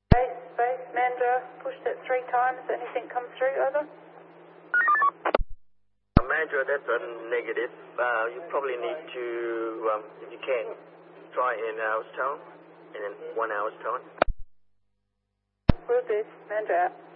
Base, Mandra, pushed it 3 times. Anything come through, over? Mandra, that's a negative. You probably need to, if you can, try in an hour's time, and in 1 hour's time. Will do. Mandra out.